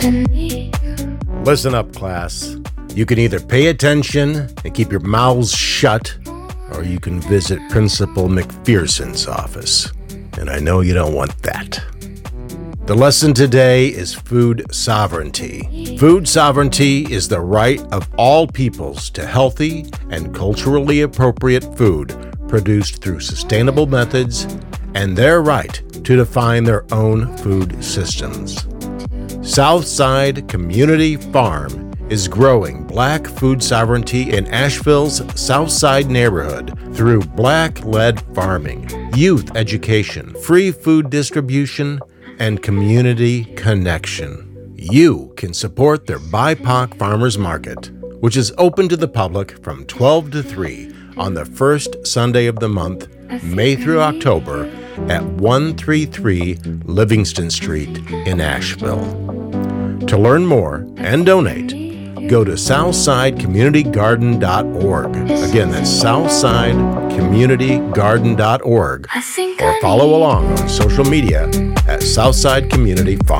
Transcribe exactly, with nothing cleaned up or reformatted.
Listen up, class. You can either pay attention and keep your mouths shut, or you can visit Principal McPherson's office. And I know you don't want that. The lesson today is food sovereignty. Food sovereignty is the right of all peoples to healthy and culturally appropriate food produced through sustainable methods and their right to define their own food systems. Southside Community Farm is growing Black food sovereignty in Asheville's Southside neighborhood through Black-led farming, youth education, free food distribution, and community connection. You can support their B I P O C Farmers Market, which is open to the public from twelve to three on the first Sunday of the month, May through October, at one thirty-three Livingston Street in Asheville. To learn more and donate, go to southside community garden dot org. Again, that's southside community garden dot org. Or follow along on social media at Southside Community Farm.